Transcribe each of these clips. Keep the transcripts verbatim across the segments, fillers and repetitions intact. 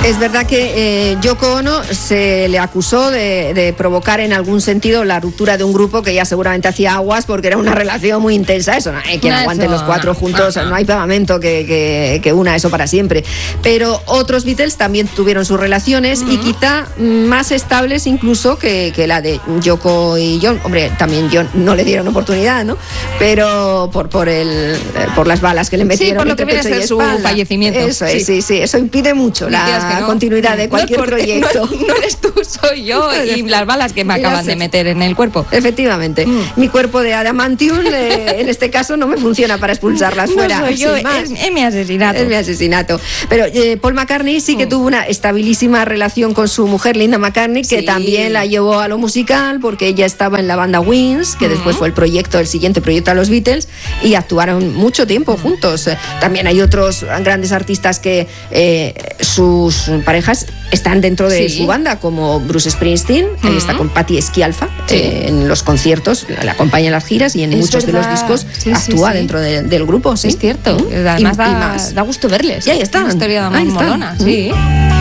Es verdad que eh, Yoko Ono se le acusó de, de provocar en algún sentido la ruptura de un grupo que ya seguramente hacía aguas porque era una relación muy intensa. Eso no hay quien No, aguante eso, los cuatro no. juntos, Ajá. no hay pegamento que, que, que una eso para siempre. Pero otros Beatles también tuvieron sus relaciones uh-huh. y quizá más estables incluso que, que la de Yoko y John. Hombre, también John no le dieron oportunidad, ¿no? Pero por, por, el, por las balas que le metieron. Sí, por lo entre que viene pecho a y ser su espalda. fallecimiento. Eso sí. es, sí, sí, eso impide mucho la no. continuidad de cualquier no porque, proyecto. No, no eres tú, soy yo y las balas que me acaban de meter en el cuerpo. Efectivamente. Mm. Mi cuerpo de adamantium, eh, en este caso, no me funciona para expulsarlas fuera. No soy yo, es, es mi asesinato. Es mi asesinato. Pero eh, Paul McCartney sí que mm. tuvo una estabilísima relación con su mujer, Linda McCartney, que sí. también la llevó a lo musical, porque ella estaba en la banda Wings, que mm. después fue el proyecto, el siguiente proyecto a los Beatles, y actuaron mucho tiempo mm. juntos. También hay otros grandes artistas que eh, sus parejas están dentro de sí. su banda, como Bruce Springsteen, mm-hmm. está con Patti Scialfa sí. eh, en los conciertos, la acompaña en las giras y en es muchos verdad. de los discos sí, actúa sí, sí. dentro de, del grupo. ¿Sí? Es cierto, ¿Mm? además y, da, y más. da gusto verles. Y ahí está. Una historia muy molona, ¿Mm? sí.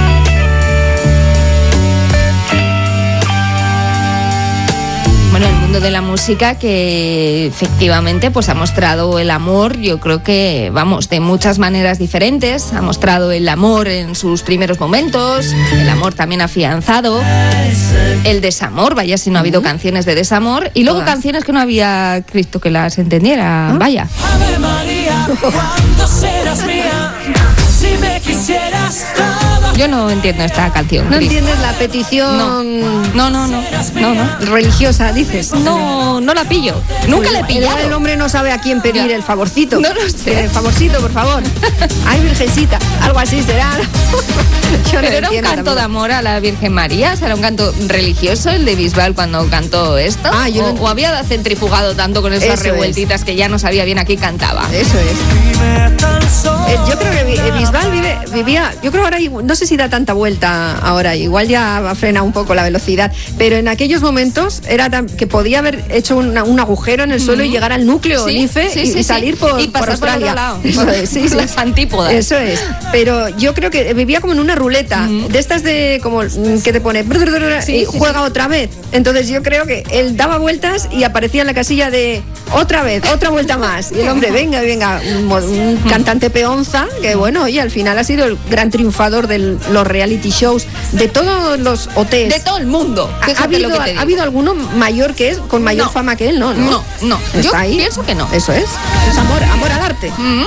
Bueno, el mundo de la música que efectivamente pues ha mostrado el amor, yo creo que, vamos, de muchas maneras diferentes. Ha mostrado el amor en sus primeros momentos, el amor también afianzado, el desamor, vaya si no ha habido uh-huh. canciones de desamor, y luego Todas. canciones que no había Cristo que las entendiera, ¿Ah? vaya. Ave María, ¿cuándo serás mía? Si me quisieras todo. Yo no entiendo esta canción. ¿No Cris. entiendes la petición? No, no, no, no, no, no. religiosa, dices? No, no la pillo. Nunca la he pillado. El hombre no sabe a quién pedir el favorcito. No lo sé. El favorcito, por favor. Ay, virgencita. Algo así será. Yo Pero no era un canto tampoco. de amor a la Virgen María, ¿será un canto religioso el de Bisbal cuando cantó esto? Ah, yo o, no... o había centrifugado tanto con esas Eso revueltitas es. que ya no sabía bien a quién cantaba. Eso es. Eh, yo creo que Bisbal vive, vivía, yo creo ahora, no sé si da tanta vuelta ahora, igual ya frena un poco la velocidad, pero en aquellos momentos era tan, que podía haber hecho una, un agujero en el suelo mm-hmm. y llegar al núcleo sí, N I F E sí, y, sí, y salir sí. por, y por Australia. Por lado. Eso es, sí, sí. Las antípodas. Eso es. Pero yo creo que vivía como en una ruleta, mm-hmm. de estas de como que te pone sí, y sí, juega sí. otra vez. Entonces yo creo que él daba vueltas y aparecía en la casilla de otra vez, otra vuelta más. Y el hombre, venga, venga, un, un cantante peonza, que bueno, oye, al final ha sido el gran triunfador de los reality shows, de todos los O Ts. De todo el mundo. ¿Ha habido, lo que te ¿Ha habido alguno mayor que él, con mayor no. fama que él? No, no. No, no. ¿Está Yo ahí? pienso que no. Eso es. Eso es amor, amor al arte. Mm-hmm.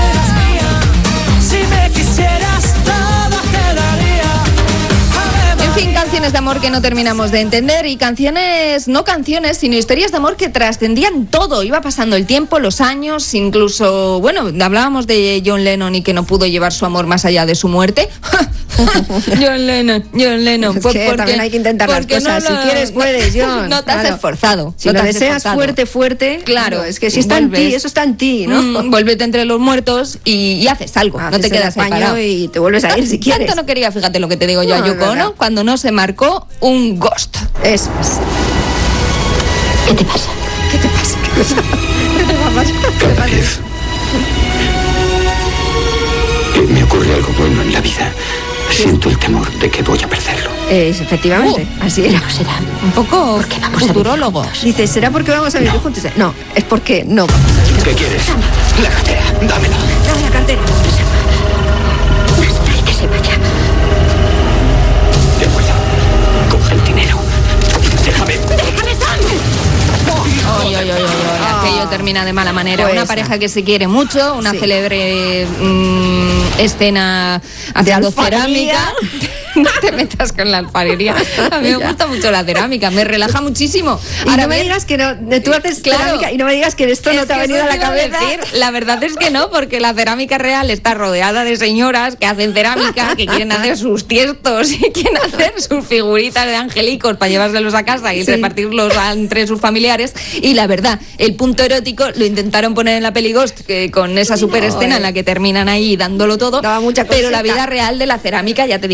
Si me quisieras todo te daría. En fin, canciones de amor que no terminamos de entender, y canciones, no canciones, sino historias de amor que trascendían todo. Iba pasando el tiempo, los años, incluso, bueno, hablábamos de John Lennon y que no pudo llevar su amor más allá de su muerte. John Lennon, John Lennon. Es que porque, también hay que intentar las cosas. No lo, si quieres, puedes, John. No te has claro. esforzado. Si no lo te deseas esforzado. fuerte, fuerte. Claro. No, es que si está vuelves, en ti, eso está en ti, ¿no? Mm, vuélvete entre los muertos y, y haces algo. Haces no te quedas ahí parado. Y te vuelves a ir si quieres. Tanto no quería, fíjate lo que te digo yo no, a Yoko Ono, cuando no se marcó un Ghost. Eso es. ¿Qué te pasa? ¿Qué te pasa? ¿Qué te pasa? ¿Qué te pasa? Cada vez que me ocurre algo bueno en la vida, siento el temor de que voy a perderlo. Eh, efectivamente, uh, así era. No será un poco porque vamos futurólogo. Dice, ¿será porque vamos a vivir no. juntos? No, es porque no. ¿Qué quieres? La cartera, dámela. Dame la cartera. Ay, que se vaya. De acuerdo. Coge el dinero. Déjame. ¡Déjame, Sam! Oy, oy, oy, oy, oy. Aquello termina de mala manera. Pues una pareja que se quiere mucho, una sí. célebre mmm, escena haciendo cerámica. No te metas con la alfarería. A mí me gusta mucho la cerámica, me relaja muchísimo. Y Ahora no me digas que no, tú haces claro, cerámica y no me digas que esto no te ha venido a la cabeza. Decir, la verdad es que no, porque la cerámica real está rodeada de señoras que hacen cerámica, que quieren hacer sus tiestos y quieren hacer sus figuritas de angelicos para llevárselos a casa y sí. repartirlos entre sus familiares. Y la verdad, el punto erótico lo intentaron poner en la peli Ghost, que con esa super escena no, en la que terminan ahí dándolo todo. Mucha pero la vida real de la cerámica, ya te digo, yo compañero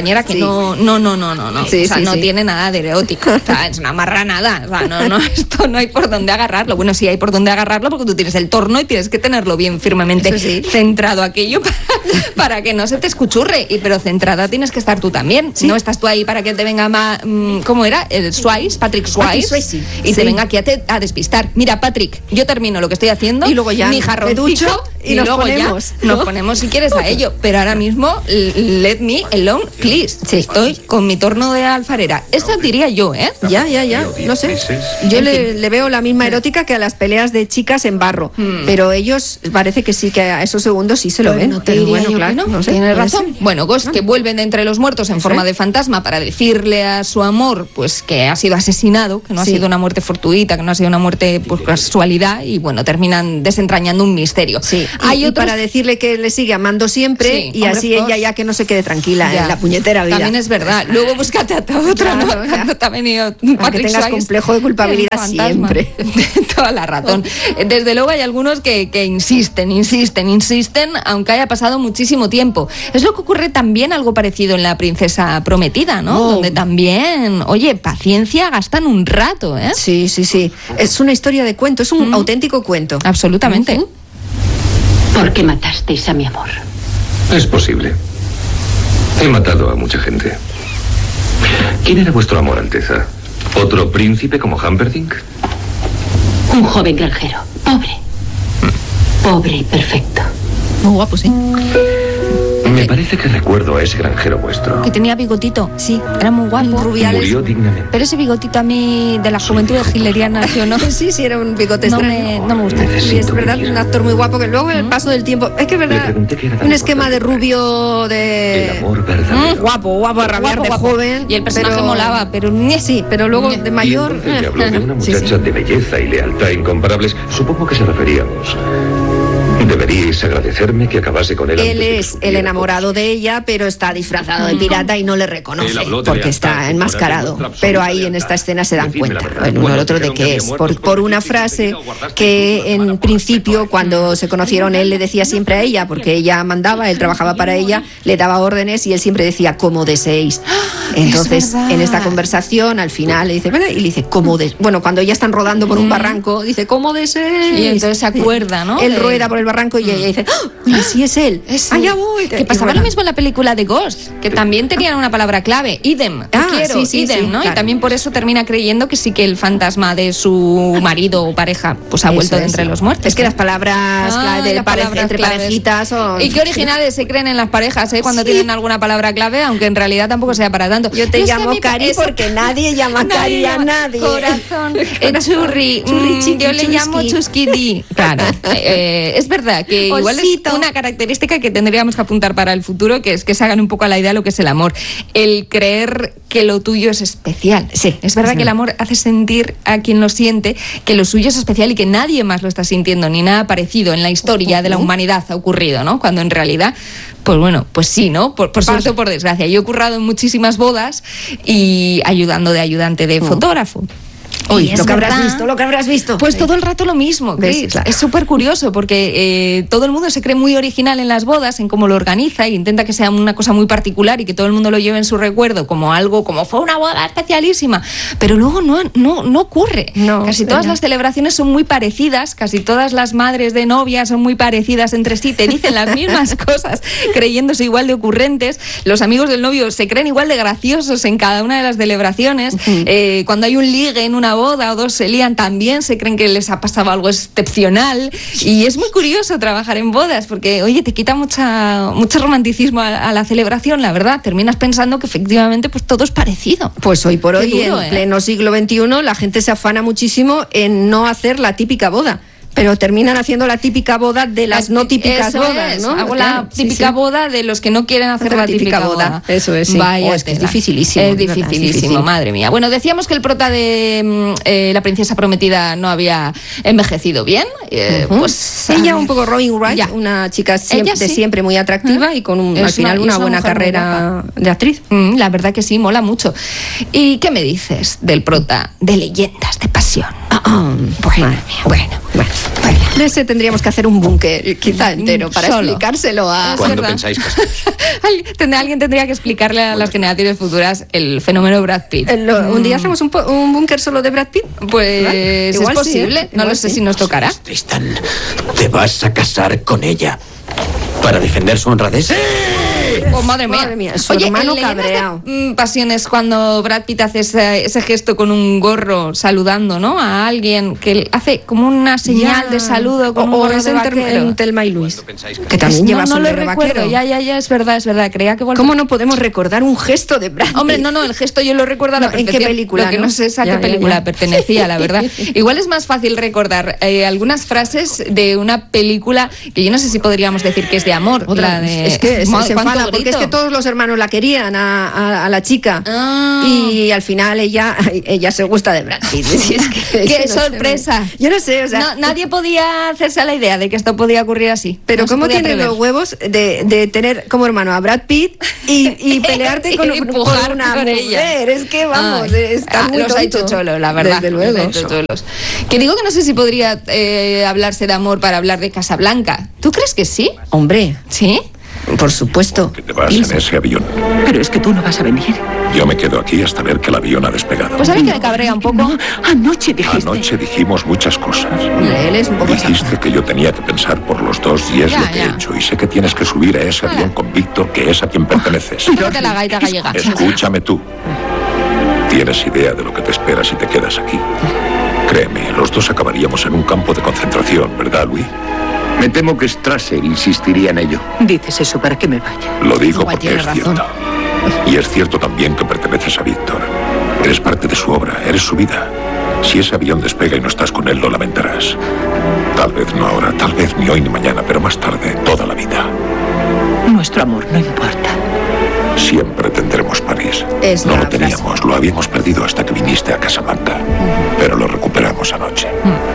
compañera que Sí. no, no, no, no, no, no. Sí, o sea, sí, no sí. tiene nada de erótico. O sea, es una marranada. O sea, no, no, esto no hay por dónde agarrarlo. Bueno, sí hay por dónde agarrarlo porque tú tienes el torno y tienes que tenerlo bien firmemente Eso sí. centrado aquello para, para que no se te escuchurre. Y pero centrada tienes que estar tú también. Sí. No estás tú ahí para que te venga más, ¿cómo era? El Swayze, Patrick Swayze. Swayze, Y sí. te venga aquí a, te- a despistar. Mira, Patrick, yo termino lo que estoy haciendo. Y luego ya mi me jarroncito ducho y nos luego ponemos, ya ¿no? nos ponemos si quieres a ello. Pero ahora mismo, l- let me alone, please. Sí. Estoy con mi torno de alfarera. Eso diría yo, ¿eh? Ya, ya, ya, no sé. Yo le, le veo la misma erótica que a las peleas de chicas en barro, pero ellos parece que sí, que a esos segundos sí se lo Pues ven. no te pero diría bueno, yo claro, que no, no sé, tienes puede razón. ser. Bueno, Ghost, que vuelven de entre los muertos en forma es. de fantasma para decirle a su amor pues que ha sido asesinado, que no ha Sí. sido una muerte fortuita, que no ha sido una muerte por casualidad, y bueno, terminan desentrañando un misterio. Sí, y, Hay y otros... para decirle que le sigue amando siempre Sí, y hombre, así of course. ella ya que no se quede tranquila Ya. en la puñetera vida. También es verdad. Luego búscate a otra, ¿no? Claro, ya. Cuando te ha venido Aunque Patrick tengas Swayze, complejo de culpabilidad el fantasma. siempre. Toda la razón. Desde luego hay algunos que, que insisten, insisten, insisten, aunque haya pasado muchísimo tiempo. Es lo que ocurre también algo parecido en La Princesa Prometida, ¿no? Oh. Donde también, oye, paciencia gastan un rato, ¿eh? Sí, sí, sí. Es una historia de cuento, es un auténtico cuento. Absolutamente. Ujú. ¿Por qué matasteis a mi amor? Es posible. He matado a mucha gente. ¿Quién era vuestro amor, Alteza? ¿Otro príncipe como Humperdinck? Un joven granjero, pobre. Pobre y perfecto. Muy guapo, sí. Me parece que recuerdo a ese granjero vuestro. Que tenía bigotito, sí, era muy guapo. Rubiales. Murió dignamente. Pero ese bigotito a mí, de la juventud hitleriana, yo no. Sí, sí, era un bigote No extraño. me, no me gusta. Y es verdad, un actor muy guapo que luego en el paso del tiempo. Es que es Le verdad, pregunté qué era tan un esquema de importante. rubio de. El amor verdadero. Guapo, guapo, a rabiar Guapo, de guapo. joven. Y el personaje pero- molaba, pero ni Sí, pero luego Ñe. de Y mayor. entonces le habló de una Sí, muchacha sí. de belleza y lealtad incomparables. Supongo que se refería a vos. Deberíais agradecerme que acabase con él. Él antes de que es el supiera enamorado cosas. de ella, pero está disfrazado de pirata y no le reconoce Él habló de porque lealtad, está su enmascarado. corazón muestra Pero absoluta ahí en lealtad. esta escena se dan Decidme la cuenta, verdad. el uno al Cuando otro, de dijeron que qué había es. muerto, Por, os por una prometisteis frase enseguida o guardasteis que dudas para en por principio, respeto a cuando se conocieron, él le decía siempre a ella, porque ella mandaba, él trabajaba para ella, le daba órdenes y él siempre decía, como deseéis. Entonces, Es verdad. en esta conversación, al final le dice, "Bueno", y le dice, como de. Bueno, cuando ya están rodando por un barranco, dice, como deseéis. Y entonces se acuerda, ¿no? Él De- rueda por el barranco y ella dice, ¡ah! Y sí es él. Es- Allá voy. Que pasaba Y lo ruedan. mismo en la película de Ghost, que también tenían una palabra clave, idem, te Ah, quiero, sí, sí, idem, sí, ¿no? claro. Y también por eso termina creyendo que sí que el fantasma de su marido o pareja pues ha Eso vuelto de es, entre sí. los muertos. Es que ¿no? las palabras Ah, clave de las pare- palabras entre claves. parejitas son. Y qué originales se creen en las parejas, ¿eh? Cuando Sí. tienen alguna palabra clave, aunque en realidad tampoco sea para tanto. Yo te es que a llamo mí pa- Cari eso- porque nadie llama Cari a llama- nadie. Corazón, eh, churri, Churri, mm, chiqui, yo le chusqui. llamo chusquidi. Claro, eh, es verdad que igual es Osito. una característica que tendríamos que apuntar para el futuro, que es que se hagan un poco a la idea de lo que es el amor. El creer que lo tuyo es especial. Sí, es verdad es que el verdad. amor hace sentir a quien lo siente que lo suyo es especial y que nadie más lo está sintiendo, ni nada parecido en la historia de la humanidad ha ocurrido, ¿no? Cuando en realidad, pues bueno, pues sí, ¿no? Por, por suerte o por desgracia. Yo he currado en muchísimas bodas y ayudando de ayudante de fotógrafo. Uy, Y es lo que habrás verdad- visto, lo que habrás visto. Pues todo el rato lo mismo, ¿Ves? Cris. Claro. Es súper curioso porque eh, todo el mundo se cree muy original en las bodas, en cómo lo organiza e intenta que sea una cosa muy particular y que todo el mundo lo lleve en su recuerdo como algo, como fue una boda especialísima. Pero luego no, no, no ocurre. No, casi es todas verdad. las celebraciones son muy parecidas, casi todas las madres de novia son muy parecidas entre sí, te dicen las mismas cosas, creyéndose igual de ocurrentes. Los amigos del novio se creen igual de graciosos en cada una de las celebraciones. Eh, cuando hay un ligue en una boda o dos se lían, también se creen que les ha pasado algo excepcional. Y es muy curioso trabajar en bodas porque, oye, te quita mucha, mucho romanticismo a, a la celebración, la verdad. Terminas pensando que efectivamente pues todo es parecido. Pues hoy por Qué hoy, duro, en ¿eh? pleno siglo veintiuno, la gente se afana muchísimo en no hacer la típica boda. Pero terminan haciendo la típica boda de las no típicas Eso bodas, es, ¿no? Hago Claro, la sí, típica sí. boda de los que no quieren hacer Hacer la, la típica boda. Eso es, sí. Vaya Oh, es que es tela. dificilísimo, Es de verdad, es dificilísimo, difícil. madre mía. Bueno, decíamos que el prota de mm, eh, La Princesa Prometida no había envejecido bien. Eh, Ujú. Pues Ella ah, un poco Robin Wright, ya. una chica siempre, Ella de sí. siempre muy atractiva y con un, Es al final una- una, es una buena mujer muy carrera de actriz. Mm, la verdad que sí, mola mucho. ¿Y qué me dices del prota de Leyendas de Pasión? Ah, ah, Bueno, madre mía. bueno, Bueno, bueno. De ese tendríamos que hacer un búnker, quizá entero, para Solo. explicárselo a... ¿Cuándo verdad. pensáis casaros? Al- tendrá- Alguien tendría que explicarle a las generaciones futuras el fenómeno Brad Pitt. El- un día hacemos un, po- un búnker solo de Brad Pitt. Pues es Igual sí, posible, ¿eh? no Igual lo sé sí. si nos tocará. Tristan, ¿te vas a casar con ella para defender su honradez? ¡Sí! Oh, madre mía. Madre mía, su Oye, hermano en Leyendas de, cabreado. mm, Pasiones, cuando Brad Pitt hace ese, ese gesto con un gorro saludando, ¿no? A alguien que hace como una señal Ya. de saludo con o, un o gorro es de en, Ter- vaquero. en Telma y Luis, pensáis que también lleva no, no lo sombrero recuerdo, vaquero. ya, ya, ya, es verdad, es verdad. Creía que volvía. ¿Cómo no podemos recordar un gesto de Brad Pitt? Hombre, no, no, el gesto yo lo recuerdo a la No, ¿en qué perfección. película, Lo que no? no sé es a Ya, qué ya, película ya. pertenecía, la verdad. Igual es más fácil recordar eh, algunas frases de una película que yo no sé si podríamos decir que es de amor. Otra, la de... es que se, Madre, se cuánto enfada porque es grito. que todos los hermanos la querían a, a- a la chica Ah. y al final ella ella se gusta de Brad Pitt. Si es que- ¡Qué que no sé, sorpresa! yo no sé, o sea, No, nadie podía hacerse a la idea de que esto podía ocurrir así. pero No se ¿cómo podía tienes prever. los huevos de, de tener como hermano a Brad Pitt y, y pelearte con, Y empujar con una con mujer? ella. Es que vamos, Ay, está ah, muy los ha hecho tonto. cholos, la verdad. Desde luego. Los ha hecho cholos. Que digo que no sé si podría eh, hablarse de amor para hablar de Casablanca. ¿Tú crees que sí? Hombre, ¿Sí? por supuesto. Que te vas en ese avión. Pero es que tú no vas a venir. Yo me quedo aquí hasta ver que el avión ha despegado. Pues a mí que me cabrea un poco. No, anoche dijiste. Anoche dijimos muchas cosas. Él es un poco Dijiste que yo tenía que pensar por los dos y es Ya, lo que ya. he hecho. Y sé que tienes que subir a ese avión con Víctor, que es a quien perteneces. Tócate la gaita gallega. Escúchame tú. ¿Tienes idea de lo que te espera si te quedas aquí? Créeme, los dos acabaríamos en un campo de concentración, ¿verdad, Luis? Me temo que Strasser insistiría en ello. Dices eso para que me vaya. Lo digo Igual porque tiene es razón. cierto. Y es cierto también que perteneces a Víctor. Eres parte de su obra, eres su vida. Si ese avión despega y no estás con él, lo lamentarás. Tal vez no ahora, tal vez ni hoy ni mañana, pero más tarde, toda la vida. Nuestro amor no importa. Siempre tendremos París. Es no la lo teníamos, lo habíamos perdido hasta que viniste a Casablanca. Pero lo recuperamos anoche.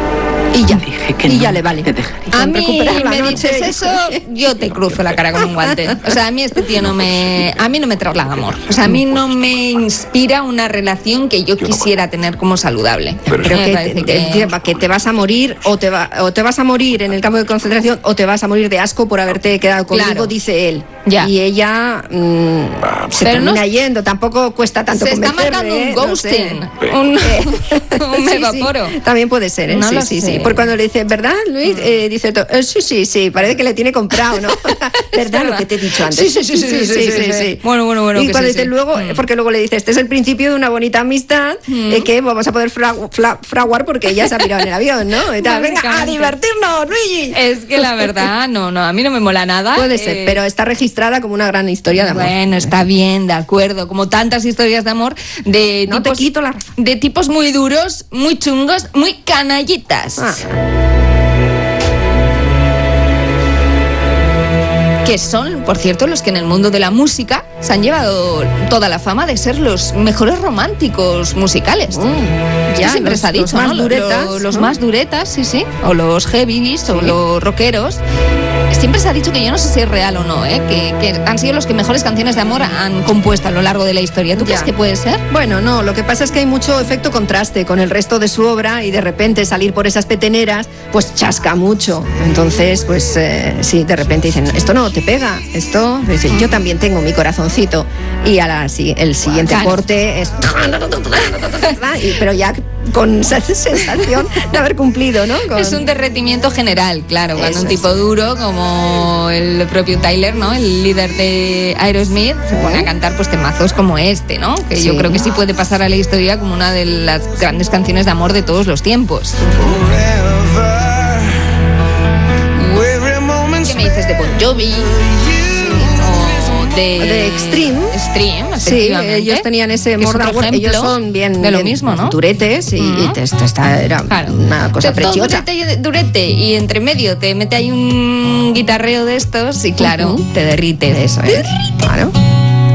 Y ya, Dije que y no ya le vale. te dejaría. A Con mí recuperar la me noche. dices eso, yo te cruzo la cara con un guante. O sea, a mí este tío no me, a mí no me traslada amor. O sea, a mí no me inspira una relación que yo quisiera tener como saludable. Pero Pero Me que, parece te, que- que- que te vas a morir o te, va, o te vas a morir en el campo de concentración o te vas a morir de asco por haberte quedado conmigo, Claro. dice él. Ya. Y ella mm, se Pero no- termina yendo, tampoco cuesta tanto Se está convencerle, marcando un ¿eh? No sé. ghosting, un, un Sí, me sí, evaporo. también puede ser, ¿eh? No sí, lo sí, sé. sí. Porque cuando le dice, ¿verdad, Luis? Eh, dice, to- eh, sí, sí, sí, parece que le tiene comprado, ¿no? ¿Verdad lo que te he dicho antes? Sí, sí, sí, sí, sí, sí, sí. Bueno, bueno, bueno, Y que cuando sí, dice sí. luego, Mm. porque luego le dice, este es el principio de una bonita amistad eh, que vamos a poder fra- fra- fraguar porque ella se ha pirado en el avión, ¿no? Y tal, venga, a Básicamente. divertirnos, Luigi. Es que la verdad, no, no, a mí no me mola nada. Puede ser, Eh, pero está registrada como una gran historia de amor. Bueno, está bien, de acuerdo. Como tantas historias de amor de No te tipos, quito la razón. de tipos muy duros, muy chungos, muy canallitas. Ah. Que son, por cierto, los que en el mundo de la música se han llevado toda la fama de ser los mejores románticos musicales. Esto Mm, ya, siempre los- se ha dicho, los más ¿no? Lo- duretas, lo- los ¿no? más duretas, sí, sí. O los heavies, o los rockeros. Siempre se ha dicho que yo no sé si es real o no, ¿eh? que, que han sido los que mejores canciones de amor han compuesto a lo largo de la historia. ¿Tú Ya. crees que puede ser? Bueno, no, lo que pasa es que hay mucho efecto contraste con el resto de su obra y de repente salir por esas peteneras, pues chasca mucho. Entonces, pues eh, sí, de repente dicen, esto no te pega, esto, dice, yo también tengo mi corazoncito. Y a la, si- el siguiente Claro. corte es... y- pero ya con esa sensación de haber cumplido, ¿no? Con- Es un derretimiento general, claro, cuando Eso un es. tipo duro como el propio Tyler, ¿no? El líder de Aerosmith, se pone a cantar pues temazos como este, ¿no? Que yo Sí. creo que sí puede pasar a la historia como una de las grandes canciones de amor de todos los tiempos. ¿Qué me dices de Bon Jovi? O de, De Extreme. Extreme, Sí, efectivamente. ellos tenían ese Que es otro mordaguer, ellos ejemplo son bien de lo bien mismo, ¿no? duretes y, Mm. y te- esto está, era Claro. una cosa Te- todo preciosa. Durete, y- durete, y entre medio te mete ahí un guitarreo de estos y claro, Ujú. te derrites. Eso es, claro.